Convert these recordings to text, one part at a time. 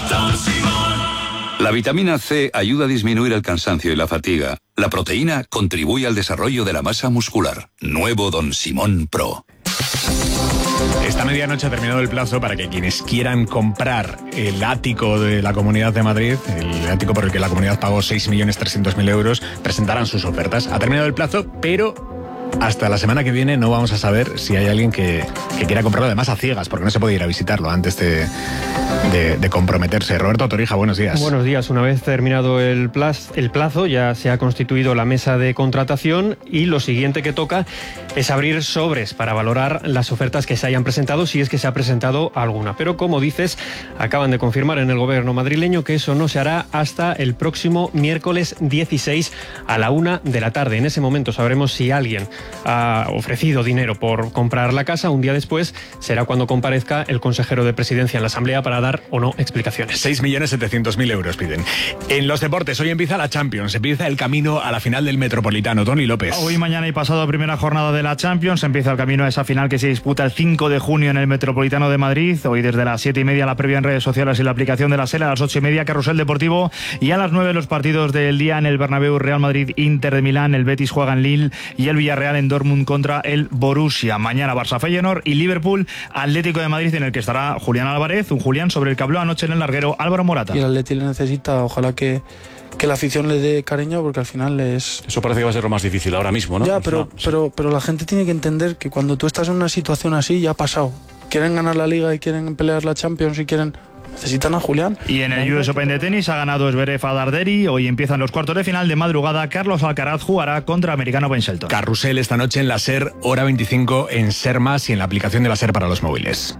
Don Simón. La vitamina C ayuda a disminuir el cansancio y la fatiga. La proteína contribuye al desarrollo de la masa muscular. Nuevo Don Simón Pro. Esta medianoche ha terminado el plazo para que quienes quieran comprar el ático de la Comunidad de Madrid, el ático por el que la comunidad pagó 6.300.000 euros, presentaran sus ofertas. Ha terminado el plazo, pero hasta la semana que viene no vamos a saber si hay alguien que quiera comprarlo, además a ciegas, porque no se puede ir a visitarlo antes de comprometerse. Roberto Torija, buenos días. Buenos días. Una vez terminado el plazo, ya se ha constituido la mesa de contratación y lo siguiente que toca es abrir sobres para valorar las ofertas que se hayan presentado, si es que se ha presentado alguna. Pero como dices, acaban de confirmar en el gobierno madrileño que eso no se hará hasta el próximo miércoles 16 a la 1 de la tarde. En ese momento sabremos si alguien ha ofrecido dinero por comprar la casa. Un día después será cuando comparezca el consejero de Presidencia en la Asamblea para dar o no explicaciones. 6.700.000 euros piden. En los deportes, hoy empieza la Champions, empieza el camino a la final del Metropolitano. Tony López. Hoy, mañana y pasado, primera jornada de la Champions, empieza el camino a esa final que se disputa el 5 de junio en el Metropolitano de Madrid. Hoy desde las 7:30 la previa en redes sociales y la aplicación de la SER, a las 8:30 Carrusel Deportivo y a las 9 los partidos del día en el Bernabéu, Real Madrid, Inter de Milán, el Betis juega en Lille y el Villarreal en Dortmund contra el Borussia. Mañana Barça Feyenoord y Liverpool Atlético de Madrid, en el que estará Julián Álvarez, un Julián sobre el que habló anoche en el larguero Álvaro Morata. Y el Atleti le necesita, ojalá que la afición le dé cariño, porque al final es... Eso parece que va a ser lo más difícil ahora mismo, ¿no? Ya, pero la gente tiene que entender que cuando tú estás en una situación así, ya ha pasado. Quieren ganar la Liga y quieren pelear la Champions y necesitan a Julián. Y en el US Open de tenis ha ganado Zverev a Darderi. Hoy empiezan los cuartos de final. De madrugada, Carlos Alcaraz jugará contra Americano Ben Shelton. Carrusel esta noche en la SER, hora 25 en SER Más y en la aplicación de la SER para los móviles.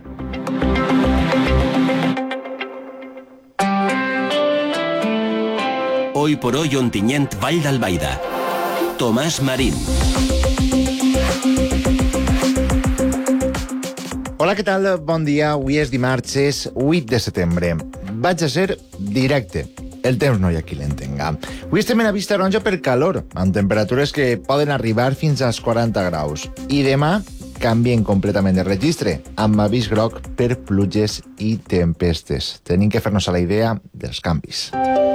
Hoy por hoy, Ontinyent, Vall d'Albaida. Tomàs Marín. Hola, què tal? Bon dia. Avui és dimarts, és 8 de setembre. Vaig a ser directe. El temps no hi ha qui l'entenga. Avui estem en avís taronja per calor, amb temperatures que poden arribar fins als 40 graus. I demà canvien completament de registre, amb avís groc per pluges i tempestes. Tenim que fer-nos a la idea dels canvis.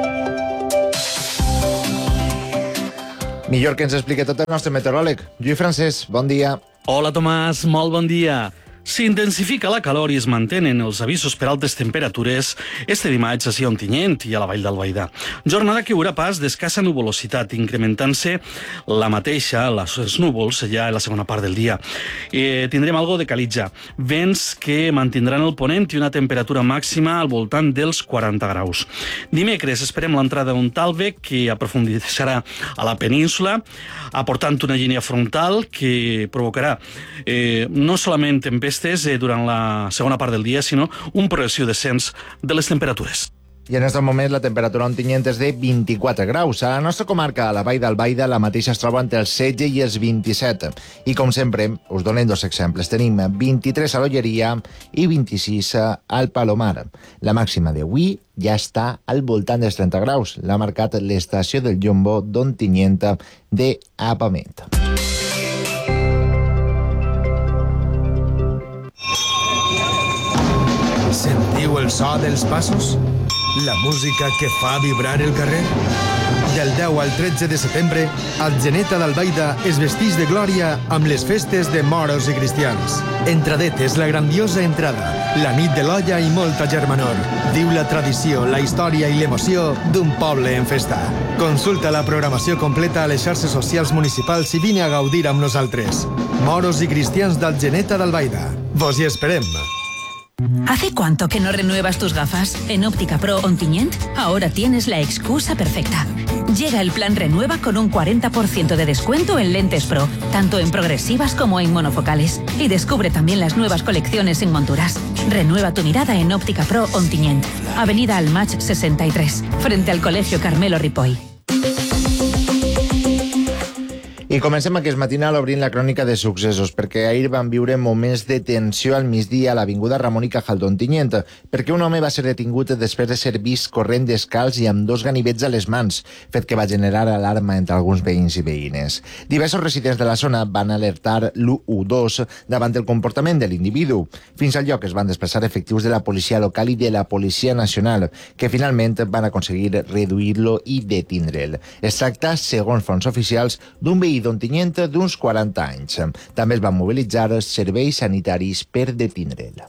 Millor que ens expliqui tot el nostre meteoròleg. Lluís Francesc, bon dia. Hola, Tomàs, molt bon dia. S'intensifica la calor i es mantenen els avisos per altes temperatures este dimarts a Ontinyent i a la Vall d'Albaida. Jornada que haurà pas d'escassa nuvolositat, incrementant-se la mateixa, els núvols, ja a la segona part del dia. Tindrem algo de calitja, vents que mantindran el ponent i una temperatura màxima al voltant dels 40 graus. Dimecres esperem l'entrada d'un talve que aprofundissarà a la península, aportant una línia frontal que provocarà no solament tempestes durant la segona part del dia, sinó un progressiu descens de les temperatures. I en aquest moment la temperatura a Ontinyent és de 24 graus. A la nostra comarca, a la Vall d'Albaida, la mateixa es troba entre els 16 i els 27. I com sempre, us donem dos exemples. Tenim 23 a l'Olleria i 26 al Palomar. La màxima d'avui ja està al voltant dels 30 graus. L'ha marcat l'estació del Jumbo d'Ontinyent de Apament. Sentiu el so dels passos? La música que fa vibrar el carrer? Del 10 al 13 de setembre, Atzeneta d'Albaida es vesteix de glòria amb les festes de moros i cristians. Entradet és la grandiosa entrada, la nit de l'olla i molta germanor. Diu la tradició, la història i l'emoció d'un poble en festa. Consulta la programació completa a les xarxes socials municipals i vine a gaudir amb nosaltres. Moros i cristians d'Atzeneta d'Albaida. Vos hi esperem. ¿Hace cuánto que no renuevas tus gafas? En Óptica Pro Ontinyent, ahora tienes la excusa perfecta. Llega el plan Renueva con un 40% de descuento en lentes Pro, tanto en progresivas como en monofocales. Y descubre también las nuevas colecciones en monturas. Renueva tu mirada en Óptica Pro Ontinyent, Avenida Almach 63, frente al Colegio Carmelo Ripoll. I comencem aquest matinal obrint la crònica de successos, perquè ahir van viure moments de tensió al migdia a l'avinguda Ramon i Cajal d'Ontinyent, perquè un home va ser detingut després de ser vist corrent descalç i amb 2 ganivets a les mans, fet que va generar alarma entre alguns veïns i veïnes. Diversos residents de la zona van alertar l'112 davant del comportament de l'individu. Fins al lloc es van desplaçar efectius de la policia local i de la Policia Nacional, que finalment van aconseguir reduir-lo i detindre'l. Es tracta, segons fonts oficials, d'un veí d'Ontinyent d'uns 40 anys. També es van mobilitzar serveis sanitaris per detindre'l.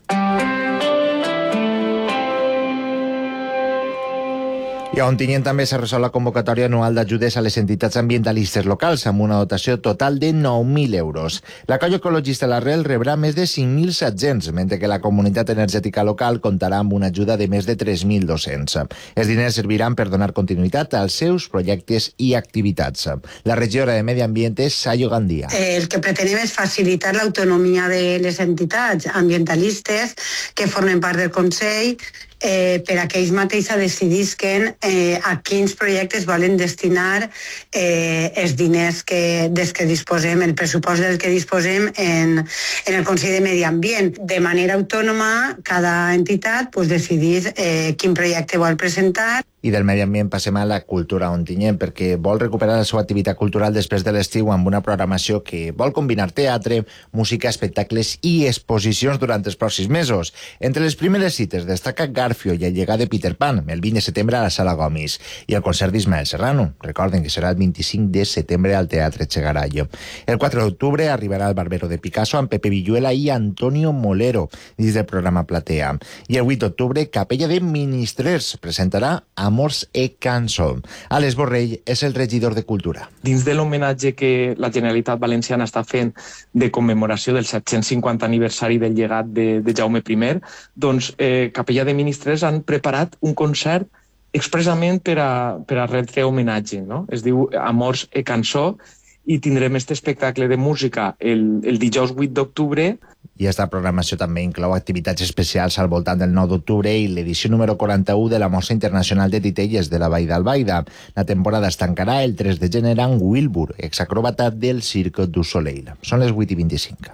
I a Ontinyent també s'ha resolt la convocatòria anual d'ajudes a les entitats ambientalistes locals amb una dotació total de 9.000 euros. La colla ecologista L'Arrel rebrà més de 5.700, mentre que la comunitat energètica local comptarà amb una ajuda de més de 3.200. Els diners serviran per donar continuïtat als seus projectes i activitats. La regidora de Medi Ambient és Sayo Gandia. El que pretenem és facilitar l'autonomia de les entitats ambientalistes que formen part del Consell per a que ells mateixos decidisquen a quins projectes volen destinar els diners dels que disposem, el pressupost del que disposem en el Consell de Medi Ambient. De manera autònoma, cada entitat decidís quin projecte vol presentar. I del medi ambient passem a la cultura a Ontinyent, perquè vol recuperar la seva activitat cultural després de l'estiu amb una programació que vol combinar teatre, música, espectacles i exposicions durant els pròxims mesos. Entre les primeres cites destaca Garfio i el llegat de Peter Pan, el 20 de setembre a la Sala Gomis, i el concert d'Ismael Serrano. Recorden que serà el 25 de setembre al Teatre Chegaray. El 4 d'octubre arribarà el Barbero de Picasso amb Pepe Villuela i Antonio Molero dins del programa Platea. I el 8 d'octubre, Capella de Ministrers presentarà Amors e Cançó. Àlex Borrell és el regidor de Cultura. Dins de l'homenatge que la Generalitat Valenciana està fent de commemoració del 750 aniversari del llegat de Jaume I, doncs Capella de Ministrers han preparat un concert expressament per a retre homenatge, no? Es diu Amors e Cançó, i tindrem aquest espectacle de música el dijous 8 d'octubre. I aquesta programació també inclou activitats especials al voltant del 9 d'octubre i l'edició número 41 de la Mostra Internacional de Titelles de la Vall d'Albaida. La temporada es tancarà el 3 de gener amb Wilbur, exacròbata del Cirque du Soleil. Són les 8:25.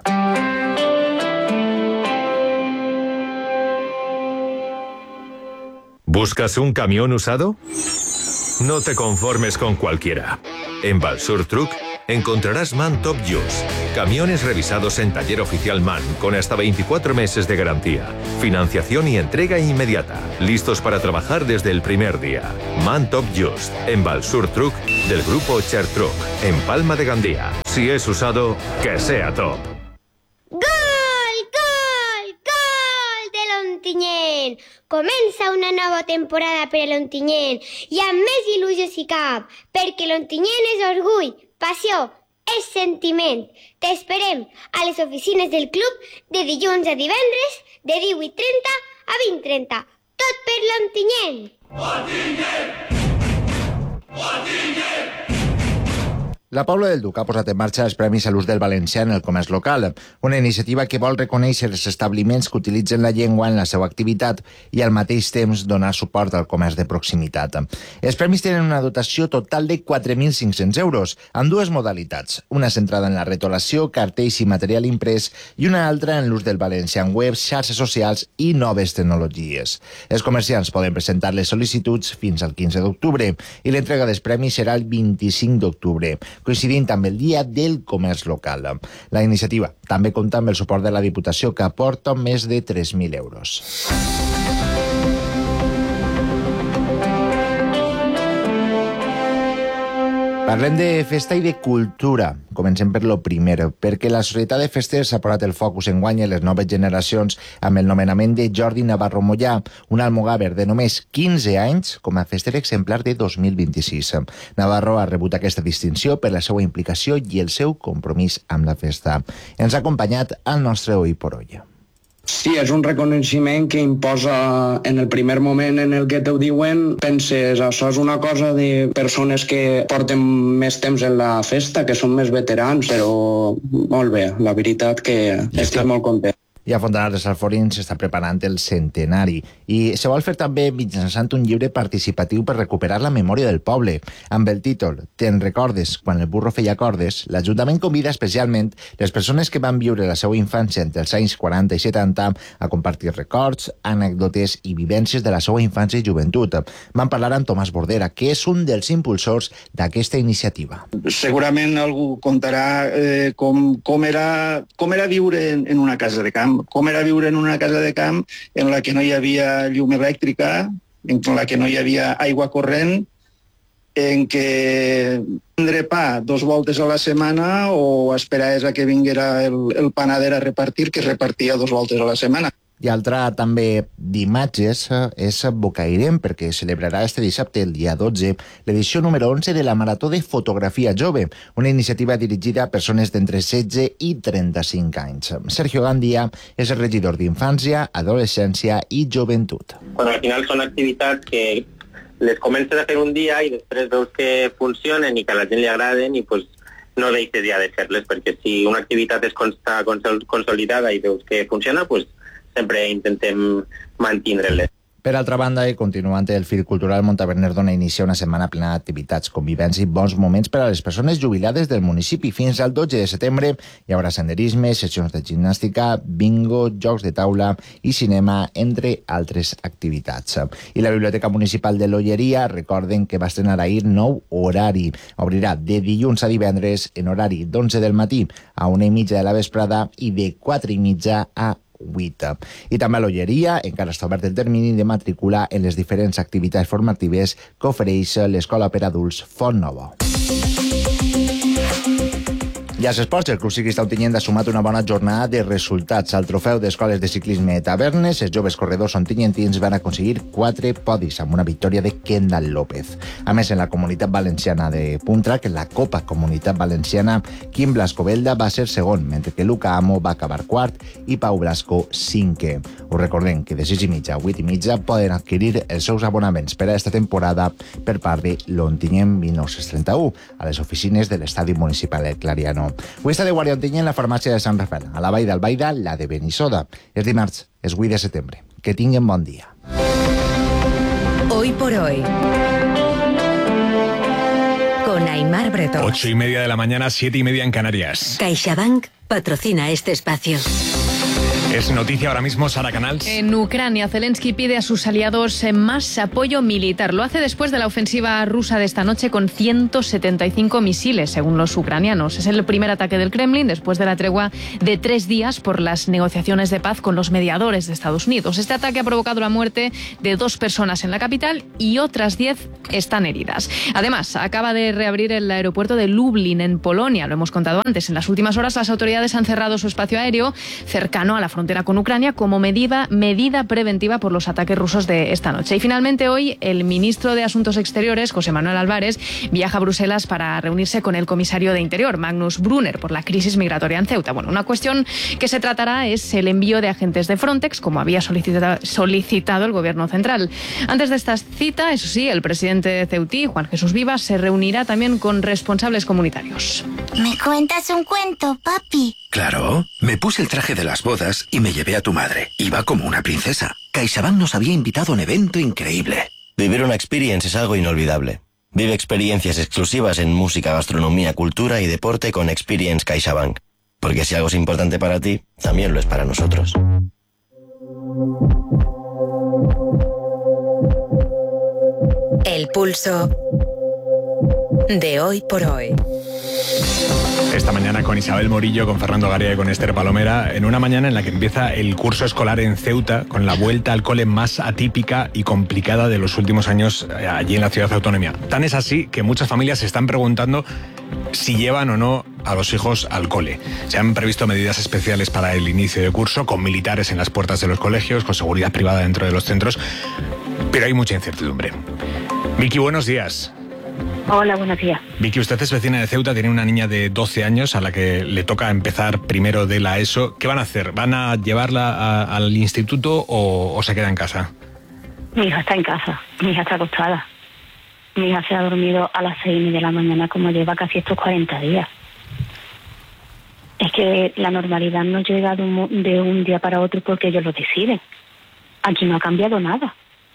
¿Buscas un camión usado? No te conformes con cualquiera. En Valsur Truck encontrarás MAN Top Use, camiones revisados en taller oficial MAN con hasta 24 meses de garantía, financiación y entrega inmediata, listos para trabajar desde el primer día. MAN Top Use, en Valsur Truck del grupo Cher Truck, en Palma de Gandía. Si es usado, que sea top. Ontinyent. Comença una nova temporada per a l'Ontinyent i amb més il·lusió si cap, perquè l'Ontinyent és orgull, passió, és sentiment. T'esperem a les oficines del club de dilluns a divendres de 18:30 a 20:30. Tot per l'Ontinyent! Ontinyent! Ontinyent! La Pobla del Duc ha posat en marxa els Premis a l'ús del valencià en el comerç local, una iniciativa que vol reconèixer els establiments que utilitzen la llengua en la seva activitat i al mateix temps donar suport al comerç de proximitat. Els premis tenen una dotació total de 4.500 euros, amb dues modalitats, una centrada en la retolació, cartells i material imprès i una altra en l'ús del valencià en webs, xarxes socials i noves tecnologies. Els comerciants poden presentar les sol·licituds fins al 15 d'octubre i l'entrega dels premis serà el 25 d'octubre, coincidint amb el Dia del Comerç Local. La iniciativa també compta amb el suport de la Diputació, que aporta més de 3.000 euros. Parlem de festa i de cultura. Comencem per lo primer, perquè la Societat de Festers ha posat el focus enguany en les noves generacions amb el nomenament de Jordi Navarro Mollà, un almogàver de només 15 anys com a fester exemplar de 2026. Navarro ha rebut aquesta distinció per la seva implicació i el seu compromís amb la festa. Ens ha acompanyat al nostre Oi por Hoy. Sí, és un reconeixement que imposa en el primer moment en el que t'ho diuen, penses, això és una cosa de persones que porten més temps en la festa, que són més veterans, però molt bé, la veritat que estic molt content. I a Fontanars dels Alforins s'està preparant el centenari i se vol fer també mitjançant un llibre participatiu per recuperar la memòria del poble. Amb el títol Te'n recordes quan el burro feia cordes, l'Ajuntament convida especialment les persones que van viure la seva infància entre els anys 40 i 70 a compartir records, anècdotes i vivències de la seva infància i joventut. Vam parlar amb Tomàs Bordera, que és un dels impulsors d'aquesta iniciativa. Segurament algú contarà com era viure en una casa de camp, com era viure en una casa de camp en la que no hi havia llum elèctrica, en la que no hi havia aigua corrent, en què prendre pa 2 voltes a la setmana o esperaves a que vinguera el panader a repartir, que repartia 2 voltes a la setmana. I altra també d'imatges és Bocairent, perquè celebrarà este dissabte, el dia 12, l'edició número 11 de la Marató de Fotografia Jove, una iniciativa dirigida a persones d'entre 16 i 35 anys. Sergio Gandia és el regidor d'Infància, Adolescència i Joventut. Bueno, al final són activitats que les comences a fer un dia i després veus que funcionen i que a la gent li agraden i pues no deixes ja de fer-les, perquè si una activitat està consolidada i veus que funciona, pues sempre intentem mantindre-les. Per altra banda, i continuant el fil cultural, Montabernerdona inicia una setmana plena d'activitats, convivència i bons moments per a les persones jubilades del municipi. Fins al 12 de setembre hi haurà senderisme, sessions de gimnàstica, bingo, jocs de taula i cinema, entre altres activitats. I la Biblioteca Municipal de l'Olleria, recorden que va estrenar ahir nou horari. Obrirà de dilluns a divendres en horari d'11 del matí a 1:30 de la vesprada i de 4:30 a 8. I també a l'Olleria encara està obert el termini de matrícula en les diferents activitats formatives que ofereix l'Escola per Adults Font Nova. I als esports, el Club Ciclista Ontinyent ha sumat una bona jornada de resultats. Al trofeu d'escoles de ciclisme Tavernes, els joves corredors ontinyentins van aconseguir 4 podis amb una victòria de Kendall López. A més, en la Comunitat Valenciana de Puntrac, en la Copa Comunitat Valenciana, Quim Blasco-Belda va ser segon, mentre que Luca Amo va acabar quart i Pau Blasco 5è. Us recordem que de 6:30 a 8:30 poden adquirir els seus abonaments per a aquesta temporada per part de l'Ontinyent 1931 a les oficines de l'Estadi Municipal del Clariano. Avui està de guàrdia Ontinyent la farmàcia de Sant Rafael. A la Vall d'Albaida, la de Benissoda. És dimarts, és 8 de setembre. Que tinguen bon dia. Hoy por hoy. Con Aimar Bretón. 8:30 de la mañana, 7:30 en Canarias. CaixaBank patrocina este espacio. Es noticia ahora mismo, Sara Canals. En Ucrania, Zelensky pide a sus aliados más apoyo militar. Lo hace después de la ofensiva rusa de esta noche con 175 misiles, según los ucranianos. Es el primer ataque del Kremlin después de la tregua de 3 días por las negociaciones de paz con los mediadores de Estados Unidos. Este ataque ha provocado la muerte de 2 personas en la capital y otras 10 están heridas. Además, acaba de reabrir el aeropuerto de Lublin, en Polonia. Lo hemos contado antes. En las últimas horas, las autoridades han cerrado su espacio aéreo cercano a la frontera con Ucrania como medida preventiva por los ataques rusos de esta noche. Y finalmente hoy el ministro de Asuntos Exteriores, José Manuel Álvarez, viaja a Bruselas para reunirse con el comisario de Interior, Magnus Brunner, por la crisis migratoria en Ceuta. Bueno, una cuestión que se tratará es el envío de agentes de Frontex, como había solicitado el gobierno central. Antes de esta cita, eso sí, el presidente de Ceutí, Juan Jesús Vivas, se reunirá también con responsables comunitarios. ¿Me cuentas un cuento, papi? Claro, me puse el traje de las bodas y me llevé a tu madre. Iba como una princesa. CaixaBank nos había invitado a un evento increíble. Vivir una experience es algo inolvidable. Vive experiencias exclusivas en música, gastronomía, cultura y deporte con Experience CaixaBank. Porque si algo es importante para ti, también lo es para nosotros. El pulso de hoy por hoy. Esta mañana con Isabel Morillo, con Fernando Garía y con Esther Palomera, en una mañana en la que empieza el curso escolar en Ceuta, con la vuelta al cole más atípica y complicada de los últimos años allí en la ciudad autónoma. Tan es así que muchas familias se están preguntando si llevan o no a los hijos al cole. Se han previsto medidas especiales para el inicio de curso, con militares en las puertas de los colegios, con seguridad privada dentro de los centros, pero hay mucha incertidumbre. Vicky, buenos días. Hola, buenos días. Vicky, usted es vecina de Ceuta, tiene una niña de 12 años a la que le toca empezar primero de la ESO. ¿Qué van a hacer? ¿Van a llevarla al instituto o se queda en casa? Mi hija está en casa, mi hija está acostada. Mi hija se ha dormido a las 6:30 de la mañana, como lleva casi estos 40 días. Es que la normalidad no llega de un día para otro porque ellos lo deciden. Aquí no ha cambiado nada.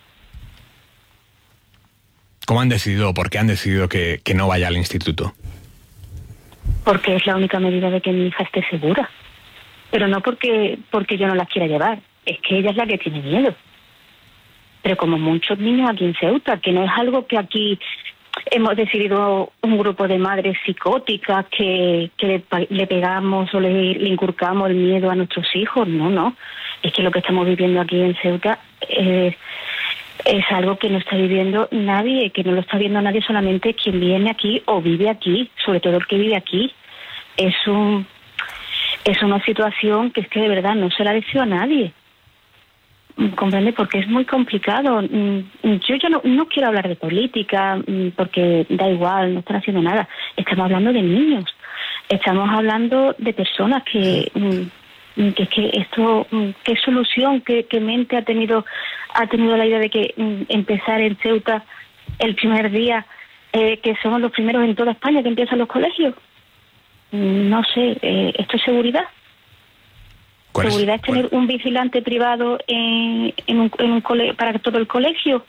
¿Cómo han decidido o por qué han decidido que no vaya al instituto? Porque es la única medida de que mi hija esté segura. Pero no porque yo no la quiera llevar. Es que ella es la que tiene miedo. Pero como muchos niños aquí en Ceuta, que no es algo que aquí hemos decidido un grupo de madres psicóticas que le pegamos o le inculcamos el miedo a nuestros hijos. No. Es que lo que estamos viviendo aquí en Ceuta es algo que no está viviendo nadie, que no lo está viendo nadie, solamente quien viene aquí o vive aquí, sobre todo el que vive aquí. Es una situación que es que de verdad no se la deseo a nadie. ¿Comprende? Porque es muy complicado. Yo ya no quiero hablar de política, porque da igual, no están haciendo nada. Estamos hablando de niños. Estamos hablando de personas que esto, qué solución, qué mente ha tenido la idea de que empezar en Ceuta el primer día, que somos los primeros en toda España que empiezan los colegios. No sé, ¿esto es seguridad? ¿Seguridad es tener un vigilante privado en un para todo el colegio?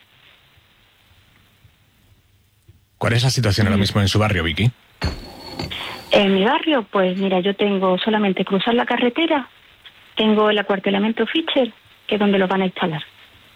¿Cuál es la situación ahora mismo en su barrio, Vicky? En mi barrio, pues mira, yo tengo solamente cruzar la carretera, tengo el acuartelamiento Fischer, que es donde lo van a instalar.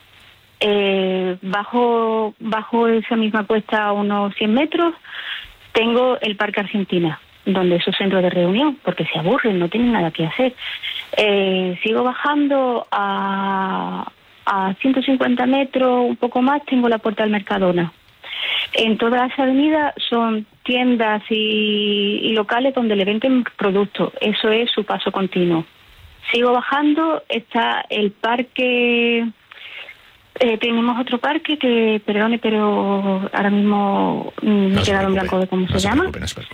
Bajo esa misma cuesta a unos 100 metros, tengo el Parque Argentina, donde es su centro de reunión, porque se aburren, no tienen nada que hacer. Sigo bajando a 150 metros, un poco más, tengo la Puerta del Mercadona. En toda esa avenida son tiendas y locales donde le venden productos. Eso es su paso continuo. Sigo bajando, está el parque... tenemos otro parque que, perdone, pero ahora mismo me he quedado en blanco de cómo se llama.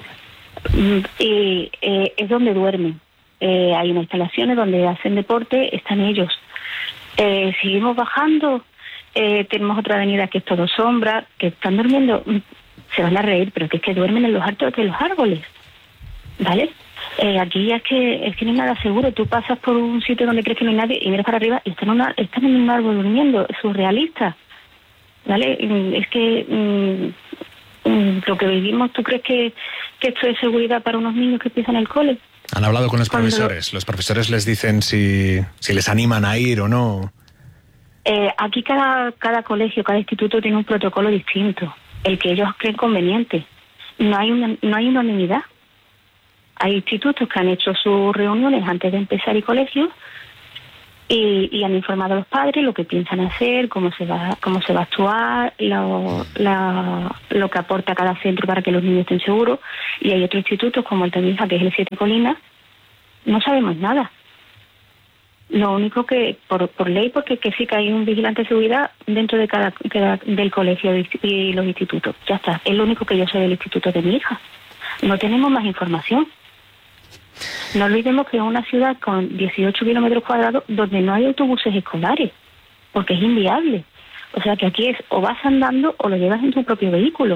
Y es donde duermen. Hay unas instalaciones donde hacen deporte, están ellos. Seguimos bajando, tenemos otra avenida que es todo sombra, que están durmiendo, se van a reír, pero que es que duermen en los altos de los árboles, ¿vale? Aquí es que no hay nada seguro. Tú pasas por un sitio donde crees que no hay nadie y miras para arriba y están en un árbol durmiendo, surrealista, ¿vale? Es que lo que vivimos, ¿tú crees que esto es seguridad para unos niños que empiezan el cole? ¿Han hablado con los profesores? ¿Los profesores les dicen si les animan a ir o no? Aquí cada colegio, cada instituto tiene un protocolo distinto, el que ellos creen conveniente. No hay unanimidad. Hay institutos que han hecho sus reuniones antes de empezar el colegio y han informado a los padres lo que piensan hacer, cómo se va a actuar, lo que aporta cada centro para que los niños estén seguros. Y hay otros institutos como el de mi hija, que es el Siete Colinas, no sabemos nada. Lo único que, por ley, porque sí que hay un vigilante de seguridad dentro de del colegio y los institutos. Ya está, es lo único que yo sé del instituto de mi hija. No tenemos más información. No olvidemos que es una ciudad con 18 kilómetros cuadrados donde no hay autobuses escolares, porque es inviable. O sea que aquí es o vas andando o lo llevas en tu propio vehículo.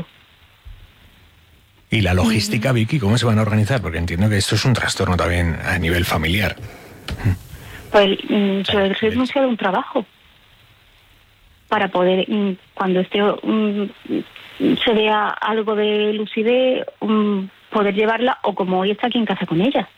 ¿Y la logística, Vicky, cómo se van a organizar? Porque entiendo que esto es un trastorno también a nivel familiar. Pues yo he renunciado a un trabajo para poder, cuando se vea algo de lucidez, poder llevarla, o como hoy está aquí en casa con ella.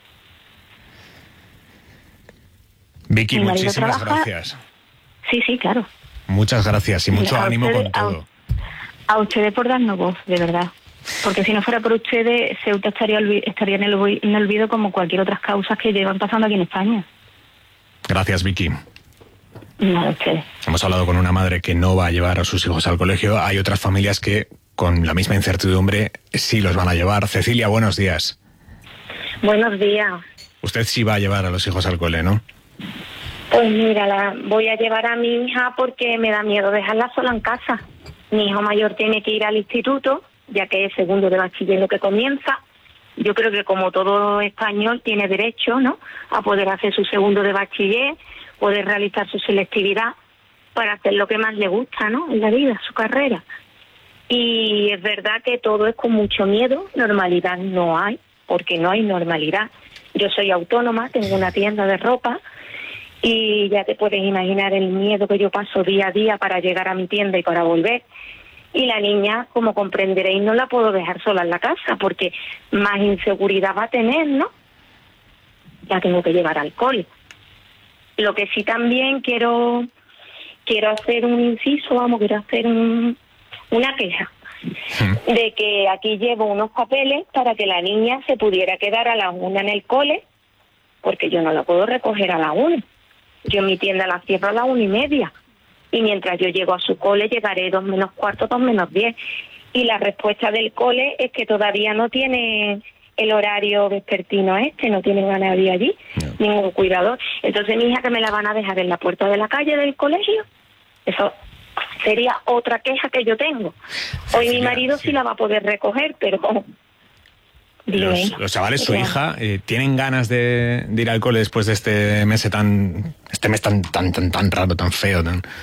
Vicky, muchísimas gracias. Sí, claro. Muchas gracias y mucho ánimo con todo. A ustedes por darnos voz, de verdad. Porque si no fuera por ustedes, Ceuta estaría en el olvido como cualquier otras causas que llevan pasando aquí en España. Gracias, Vicky. Nada, ustedes. Hemos hablado con una madre que no va a llevar a sus hijos al colegio. Hay otras familias que, con la misma incertidumbre, sí los van a llevar. Cecilia, buenos días. Buenos días. Usted sí va a llevar a los hijos al cole, ¿no? Pues mira, voy a llevar a mi hija porque me da miedo dejarla sola en casa. Mi hijo mayor tiene que ir al instituto, ya que es segundo de bachiller lo que comienza. Yo creo que como todo español tiene derecho, ¿no?, a poder hacer su segundo de bachiller, poder realizar su selectividad para hacer lo que más le gusta, ¿no?, en la vida, su carrera. Y es verdad que todo es con mucho miedo, normalidad no hay, porque no hay normalidad. Yo soy autónoma, tengo una tienda de ropa y ya te puedes imaginar el miedo que yo paso día a día para llegar a mi tienda y para volver. Y la niña, como comprenderéis, no la puedo dejar sola en la casa porque más inseguridad va a tener, ¿no? La tengo que llevar al cole. Lo que sí también quiero hacer un inciso, quiero hacer una queja. De que aquí llevo unos papeles para que la niña se pudiera quedar a las 1 en el cole, porque yo no la puedo recoger a las 1. Yo mi tienda la cierro a las 1:30. Y mientras yo llego a su cole, llegaré 2 menos cuarto, 2 menos 10. Y la respuesta del cole es que todavía no tiene el horario vespertino no tienen a nadie allí, ningún cuidador. Entonces mi hija, que me la van a dejar en la puerta de la calle del colegio, eso sería otra queja que yo tengo. Hoy mi marido sí la va a poder recoger, pero... Los chavales, su hija, ¿tienen ganas de ir al cole después de este mes tan raro, tan feo?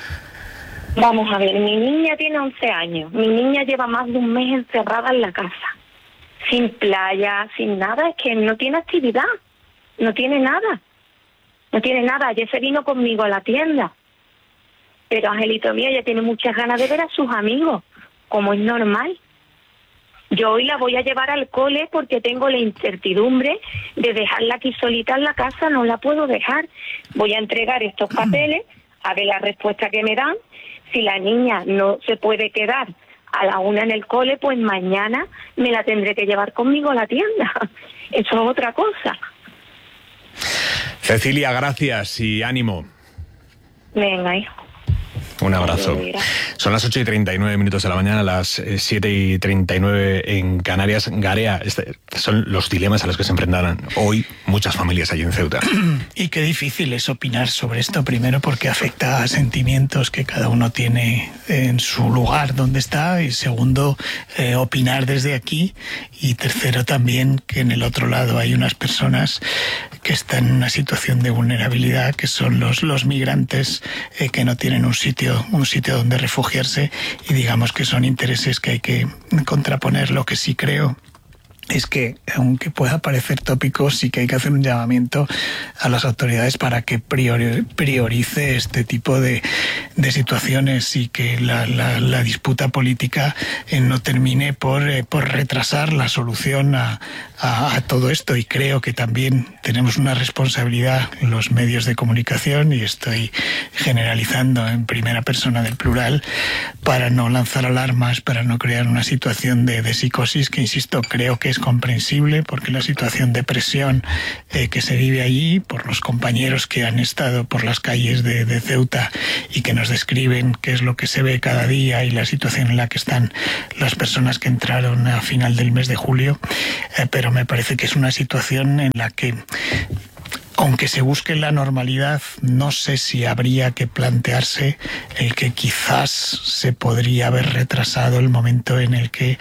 Vamos a ver, mi niña tiene 11 años. Mi niña lleva más de un mes encerrada en la casa. Sin playa, sin nada. Es que no tiene actividad. No tiene nada. No tiene nada. Ayer se vino conmigo a la tienda. Pero Angelito mío, ella tiene muchas ganas de ver a sus amigos, como es normal. Yo hoy la voy a llevar al cole porque tengo la incertidumbre de dejarla aquí solita en la casa, no la puedo dejar. Voy a entregar estos papeles, a ver la respuesta que me dan. Si la niña no se puede quedar a la 1 en el cole, pues mañana me la tendré que llevar conmigo a la tienda. Eso es otra cosa. Cecilia, gracias y ánimo. Venga, hijo. Un abrazo. Son las 8:39 de la mañana, las 7:39 en Canarias. Garea, son los dilemas a los que se enfrentarán hoy muchas familias allí en Ceuta. Y qué difícil es opinar sobre esto, primero porque afecta a sentimientos que cada uno tiene en su lugar donde está, y segundo, opinar desde aquí, y tercero también que en el otro lado hay unas personas que están en una situación de vulnerabilidad, que son los migrantes que no tienen un sitio donde refugiarse, y digamos que son intereses que hay que contraponer. Lo que sí creo es que, aunque pueda parecer tópico, sí que hay que hacer un llamamiento a las autoridades para que priorice este tipo de situaciones, y que la disputa política no termine por retrasar la solución a todo esto. Y creo que también tenemos una responsabilidad en los medios de comunicación, y estoy generalizando en primera persona del plural, para no lanzar alarmas, para no crear una situación de psicosis que, insisto, creo que es comprensible, porque la situación de presión que se vive allí por los compañeros que han estado por las calles de Ceuta y que nos describen qué es lo que se ve cada día y la situación en la que están las personas que entraron a final del mes de julio, pero me parece que es una situación en la que, aunque se busque la normalidad, no sé si habría que plantearse el que quizás se podría haber retrasado el momento en el que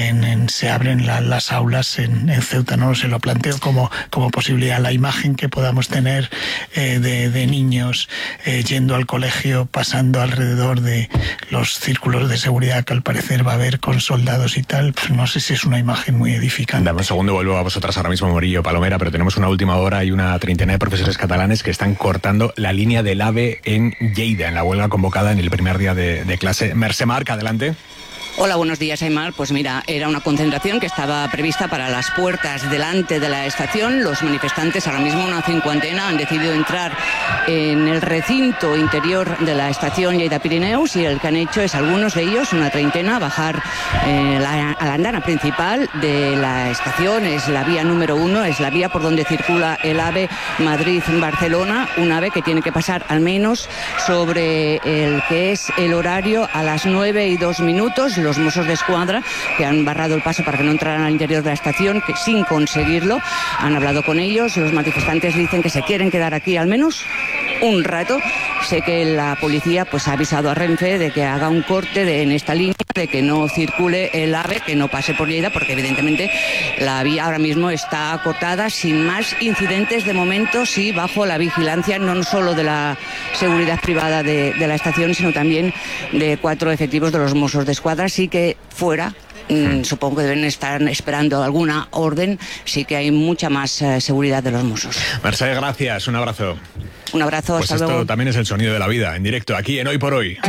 se abren las aulas en Ceuta. No se lo planteo como posibilidad. La imagen que podamos tener de niños yendo al colegio, pasando alrededor de los círculos de seguridad que al parecer va a haber con soldados y tal, pues no sé si es una imagen muy edificante. Dame un segundo, vuelvo a vosotras ahora mismo, Morillo, Palomera, pero tenemos una última hora y una treintena de profesores catalanes que están cortando la línea del AVE en Lleida, en la huelga convocada en el primer día de clase. Mercè Marc, adelante. Hola, buenos días, Aymar. Pues mira, era una concentración que estaba prevista para las puertas delante de la estación. Los manifestantes, ahora mismo una cincuentena, han decidido entrar en el recinto interior de la estación Lleida-Pirineus, y el que han hecho es, algunos de ellos, una treintena, bajar a la andana principal de la estación. Es la vía número 1, es la vía por donde circula el AVE Madrid-Barcelona, un AVE que tiene que pasar al menos sobre el que es el horario a las 9:02. Los Mossos d'Esquadra, que han barrado el paso para que no entraran al interior de la estación, que sin conseguirlo, han hablado con ellos. Los manifestantes dicen que se quieren quedar aquí al menos un rato. Sé que la policía pues ha avisado a Renfe de que haga un corte en esta línea, de que no circule el AVE, que no pase por Lleida, porque evidentemente la vía ahora mismo está cortada, sin más incidentes de momento, sí, bajo la vigilancia no solo de la seguridad privada de la estación, sino también de 4 efectivos de los Mossos d'Esquadra. Así que fuera Supongo que deben estar esperando alguna orden, sí que hay mucha más seguridad de los Mossos. Mercedes, gracias, un abrazo. Un abrazo, pues hasta esto luego. También es el sonido de la vida, en directo, aquí en Hoy por Hoy.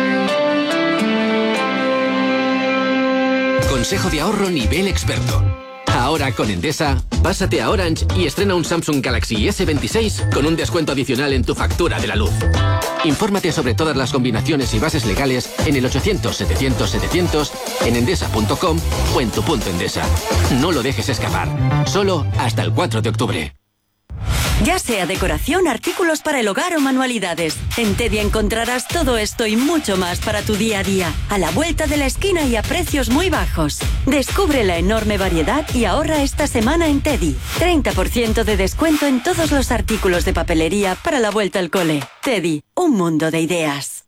Consejo de ahorro nivel experto. Ahora con Endesa, pásate a Orange y estrena un Samsung Galaxy S26 con un descuento adicional en tu factura de la luz. Infórmate sobre todas las combinaciones y bases legales en el 800-700-700, en endesa.com o en tu punto Endesa. No lo dejes escapar. Solo hasta el 4 de octubre. Ya sea decoración, artículos para el hogar o manualidades, en Teddy encontrarás todo esto y mucho más para tu día a día, a la vuelta de la esquina y a precios muy bajos. Descubre la enorme variedad y ahorra esta semana en Teddy. 30% de descuento en todos los artículos de papelería para la vuelta al cole. Teddy, un mundo de ideas.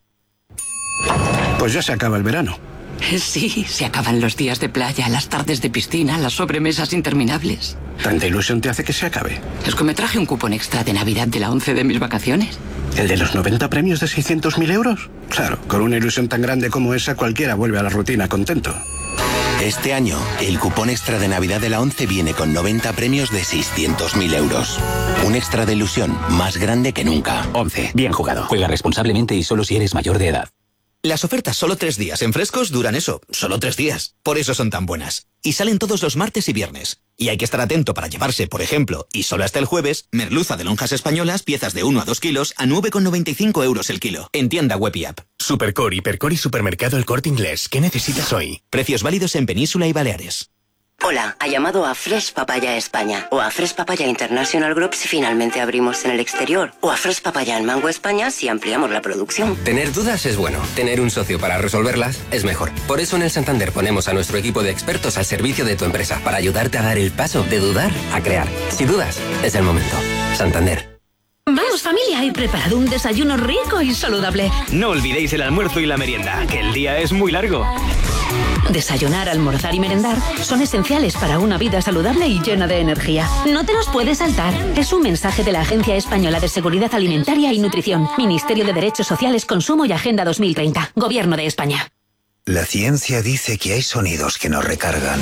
Pues ya se acaba el verano. Sí, se acaban los días de playa, las tardes de piscina, las sobremesas interminables. ¿Tanta ilusión te hace que se acabe? Es que me traje un cupón extra de Navidad de la 11 de mis vacaciones. ¿El de los 90 premios de 600.000 euros? Claro, con una ilusión tan grande como esa, cualquiera vuelve a la rutina contento. Este año, el cupón extra de Navidad de la 11 viene con 90 premios de 600.000 euros. Un extra de ilusión más grande que nunca. 11. Bien jugado. Juega responsablemente y solo si eres mayor de edad. Las ofertas solo 3 días en Frescos duran eso, solo 3 días. Por eso son tan buenas. Y salen todos los martes y viernes. Y hay que estar atento para llevarse, por ejemplo, y solo hasta el jueves, merluza de lonjas españolas, piezas de 1 a 2 kilos, a 9,95 euros el kilo. En tienda web y app. Supercore, Hipercore y Supermercado El Corte Inglés. ¿Qué necesitas hoy? Precios válidos en Península y Baleares. Hola, ha llamado a Fresh Papaya España o a Fresh Papaya International Group si finalmente abrimos en el exterior o a Fresh Papaya en Mango España si ampliamos la producción. Tener dudas es bueno, tener un socio para resolverlas es mejor. Por eso en el Santander ponemos a nuestro equipo de expertos al servicio de tu empresa para ayudarte a dar el paso de dudar a crear. Si dudas, es el momento. Santander. Vamos familia, he preparado un desayuno rico y saludable. No olvidéis el almuerzo y la merienda, que el día es muy largo. Desayunar, almorzar y merendar son esenciales para una vida saludable y llena de energía. No te los puedes saltar. Es un mensaje de la Agencia Española de Seguridad Alimentaria y Nutrición, Ministerio de Derechos Sociales, Consumo y Agenda 2030, Gobierno de España. La ciencia dice que hay sonidos que nos recargan.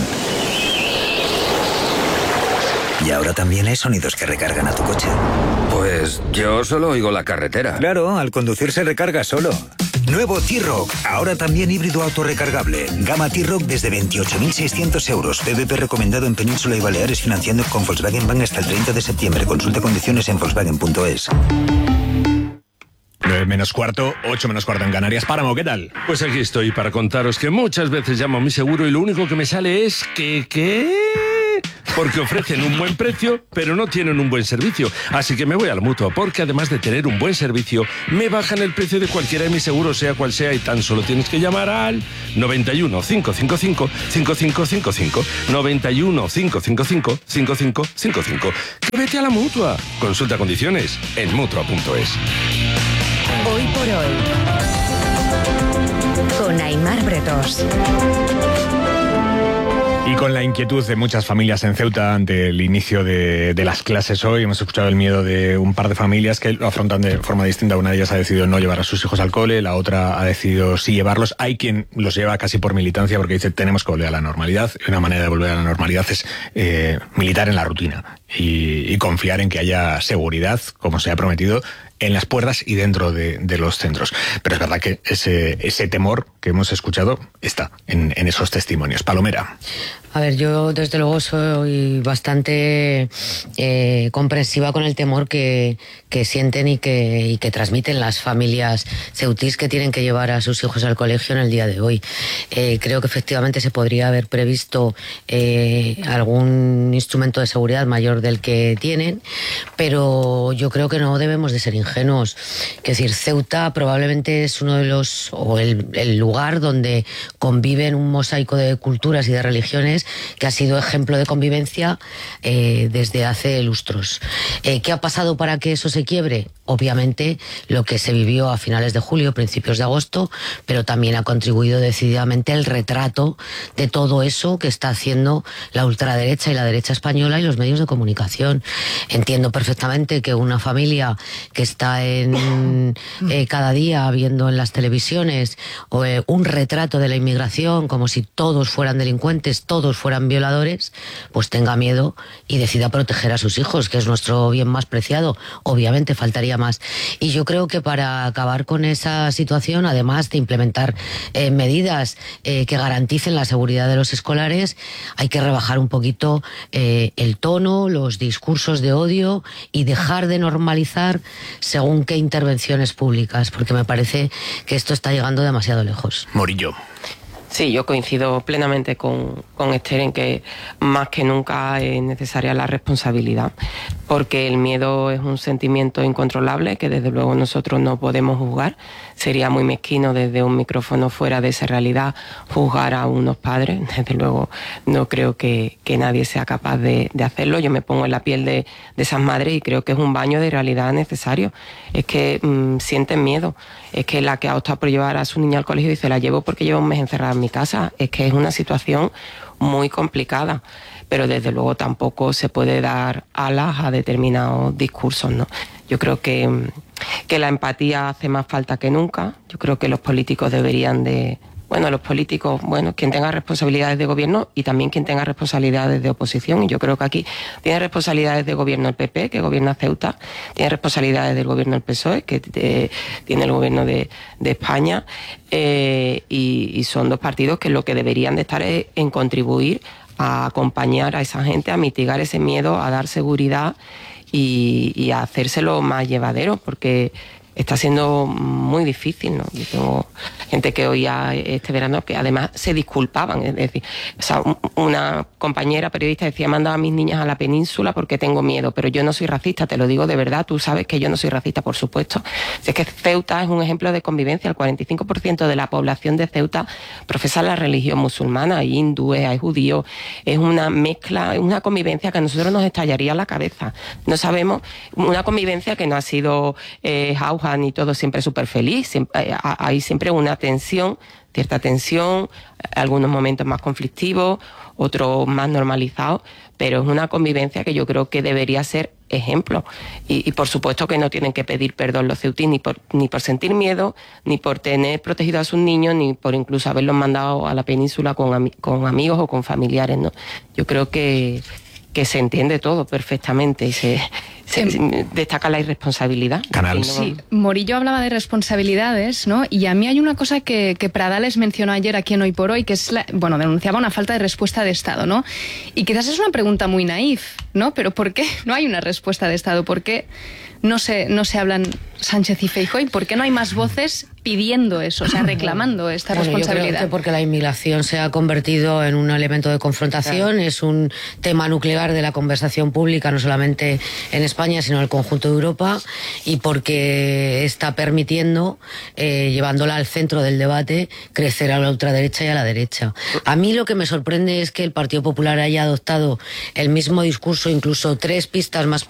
Y ahora también hay sonidos que recargan a tu coche. Pues yo solo oigo la carretera. Claro, al conducir se recarga solo. Nuevo T-Roc, ahora también híbrido autorrecargable. Gama T-Roc desde 28.600 euros. BBP recomendado en Península y Baleares, financiando con Volkswagen Bank hasta el 30 de septiembre. Consulta condiciones en Volkswagen.es. 9 menos cuarto, 8 menos cuarto en Canarias. Páramo, ¿qué tal? Pues aquí estoy para contaros que muchas veces llamo a mi seguro y lo único que me sale es ¿Qué? Porque ofrecen un buen precio, pero no tienen un buen servicio. Así que me voy a la Mutua, porque además de tener un buen servicio, me bajan el precio de cualquiera de mis seguros, sea cual sea, y tan solo tienes que llamar al 91 555 5555. 91 555 5555. Que vete a la Mutua. Consulta condiciones en Mutua.es. Hoy por hoy, con Aimar Bretos. Y con la inquietud de muchas familias en Ceuta ante el inicio de las clases hoy, hemos escuchado el miedo de un par de familias que lo afrontan de forma distinta. Una de ellas ha decidido no llevar a sus hijos al cole, la otra ha decidido sí llevarlos. Hay quien los lleva casi por militancia porque dice tenemos que volver a la normalidad. Y una manera de volver a la normalidad es militar en la rutina y confiar en que haya seguridad, como se ha prometido, en las puertas y dentro de los centros. Pero es verdad que ese temor que hemos escuchado está en esos testimonios. Palomera. A ver, yo desde luego soy bastante comprensiva con el temor que sienten y que transmiten las familias ceutís que tienen que llevar a sus hijos al colegio en el día de hoy. Creo que efectivamente se podría haber previsto algún instrumento de seguridad mayor del que tienen, pero yo creo que no debemos de ser ingenuos. Es decir, Ceuta probablemente es uno de los, o el lugar donde conviven un mosaico de culturas y de religiones que ha sido ejemplo de convivencia desde hace lustros. ¿Qué ha pasado para que eso se quiebre? obviamente lo que se vivió a finales de julio, principios de agosto, pero también ha contribuido decididamente el retrato de todo eso que está haciendo la ultraderecha y la derecha española y los medios de comunicación. Entiendo perfectamente que una familia que está cada día viendo en las televisiones un retrato de la inmigración como si todos fueran delincuentes, todos fueran violadores, pues tenga miedo y decida proteger a sus hijos, que es nuestro bien más preciado. Obviamente faltaría más. Y yo creo que para acabar con esa situación, además de implementar medidas que garanticen la seguridad de los escolares, hay que rebajar un poquito el tono, los discursos de odio y dejar de normalizar según qué intervenciones públicas, porque me parece que esto está llegando demasiado lejos. Morillo. Sí, yo coincido plenamente con Esther en que más que nunca es necesaria la responsabilidad, porque el miedo es un sentimiento incontrolable que desde luego nosotros no podemos juzgar. Sería muy mezquino desde un micrófono fuera de esa realidad juzgar a unos padres. Desde luego no creo que nadie sea capaz de hacerlo. Yo me pongo en la piel de esas madres y creo que es un baño de realidad necesario. Es que sienten miedo. Es que la que ha optado por llevar a su niña al colegio dice, la llevo porque llevo un mes encerrada en mi casa. Es que es una situación muy complicada, pero desde luego tampoco se puede dar alas a determinados discursos, ¿no? Yo creo que la empatía hace más falta que nunca. Yo creo que los políticos deberían de... quien tenga responsabilidades de gobierno y también quien tenga responsabilidades de oposición. Y yo creo que aquí tiene responsabilidades de gobierno el PP, que gobierna Ceuta, tiene responsabilidades del gobierno el PSOE, que tiene el gobierno de España, y son dos partidos que lo que deberían de estar es en contribuir a acompañar a esa gente, a mitigar ese miedo, a dar seguridad y a hacérselo más llevadero, porque está siendo muy difícil, ¿no? Yo tengo gente que oía este verano que además se disculpaban, es decir, o sea, una compañera periodista decía, mandaba a mis niñas a la península porque tengo miedo, pero yo no soy racista, te lo digo de verdad, tú sabes que yo no soy racista, por supuesto. Si es que Ceuta es un ejemplo de convivencia, el 45% de la población de Ceuta profesa la religión musulmana, hay hindúes, hay judíos, es una mezcla, es una convivencia que a nosotros nos estallaría la cabeza. No sabemos, una convivencia que no ha sido jauja ni todo siempre súper feliz, hay siempre una tensión, cierta tensión, algunos momentos más conflictivos, otros más normalizados, pero es una convivencia que yo creo que debería ser ejemplo. Y por supuesto que no tienen que pedir perdón los ceutís ni por sentir miedo, ni por tener protegido a sus niños, ni por incluso haberlos mandado a la península con amigos o con familiares, ¿no? Yo creo que se entiende todo perfectamente y se destaca la irresponsabilidad. Canal. Sí, Morillo hablaba de responsabilidades, ¿no? Y a mí hay una cosa que Pradales mencionó ayer aquí en Hoy por Hoy, que es, denunciaba una falta de respuesta de Estado, ¿no? Y quizás es una pregunta muy naif, ¿no? Pero ¿por qué no hay una respuesta de Estado? ¿Por qué no se hablan Sánchez y Feijóo? ¿Y por qué no hay más voces pidiendo eso, o sea, reclamando esta responsabilidad? Yo creo que porque la inmigración se ha convertido en un elemento de confrontación, claro. Es un tema nuclear de la conversación pública, no solamente en España, sino en el conjunto de Europa, y porque está permitiendo, llevándola al centro del debate, crecer a la ultraderecha y a la derecha. A mí lo que me sorprende es que el Partido Popular haya adoptado el mismo discurso, incluso 3 pistas más